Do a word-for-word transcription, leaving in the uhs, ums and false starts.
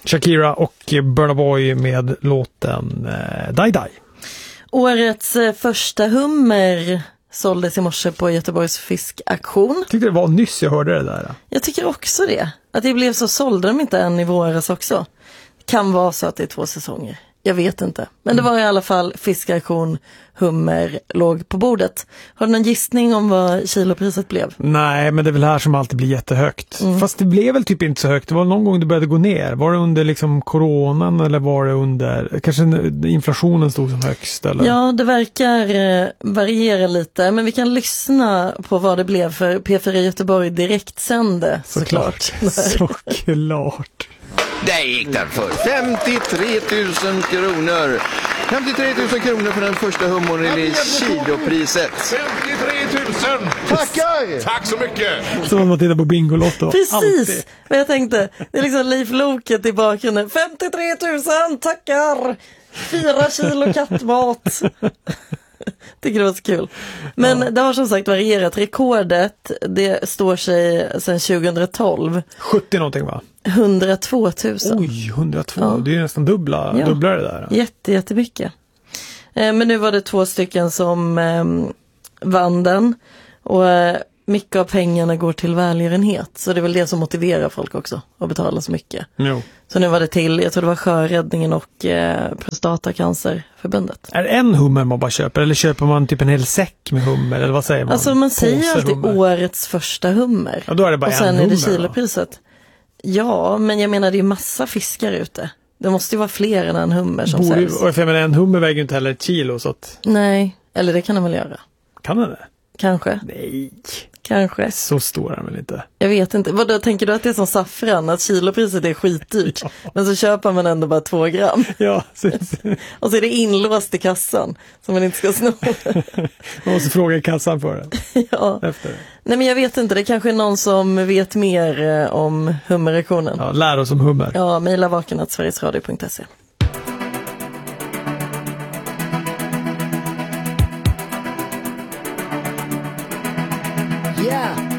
Shakira och Burna Boy med låten eh, Die Die. Årets eh, första hummer såldes i morse på Göteborgs fiskaktion. Jag tyckte det var nyss jag hörde det där. Jag tycker också det. Att det blev så, sålde de inte än i våras också. Kan vara så att det är två säsonger. Jag vet inte. Men mm. det var i alla fall fiskaktion, hummer låg på bordet. Har du någon gissning om vad kilopriset blev? Nej, men det är väl här som alltid blir jättehögt. Mm. Fast det blev väl typ inte så högt. Det var någon gång det började gå ner. Var det under liksom coronan eller var det under... Kanske inflationen stod som högst? Eller? Ja, det verkar eh, variera lite. Men vi kan lyssna på vad det blev för P fyra Göteborg direktsände. Såklart. Såklart. Såklart. Där gick den för femtiotre tusen kronor. femtiotre tusen kronor för den första hummern i kilopriset. femtiotre tusen! Tackar! Tack så mycket! Som man tittar på Bingolotto. Precis, alltid. Men jag tänkte, det är liksom Leif Loket i bakgrunden. femtiotre tusen, tackar! Fyra kilo kattmat. Tycker det var så kul. Men ja. Det har som sagt varierat. Rekordet, det står sig sedan tjugohundratolv. sjuttio någonting va? hundratvå tusen. Oj, hundratvå. Ja. Det är nästan dubbla, ja. dubbla det där. Jätte, jättemycket. Eh, men nu var det två stycken som eh, vann den. Och eh, mycket av pengarna går till välgörenhet. Så det är väl det som motiverar folk också att betala så mycket. Jo. Så nu var det till, jag tror det var Sjöräddningen och eh, Prostatacancerförbundet. Är det en hummer man bara köper? Eller köper man typ en hel säck med hummer? Eller vad säger man? Alltså man säger Påser alltid hummer. Årets första hummer. Ja, då är det bara och sen en är det hummer, kilopriset. Va? Ja, men jag menar det är ju massa fiskar ute. Det måste ju vara fler än en hummer som Borde, säljs. Och jag menar, en hummer väger inte heller ett kilo. Så att... Nej, eller det kan den väl göra. Kan den det? Kanske. Nej. Kanske. Så stor är den väl inte? Jag vet inte. Vad då, tänker du att det är som saffran? Att kilopriset är skitdyrt. Ja. Men så köper man ändå bara två gram. Ja. Så... och så är det inlåst i kassan. Som man inte ska sno. Man måste fråga i kassan för det. Ja. Efter det. Nej men jag vet inte. Det är kanske är någon som vet mer eh, om hummerektionen. Ja, lär oss om hummer. Ja, mejla vaken at sverigesradio punkt se. Yeah.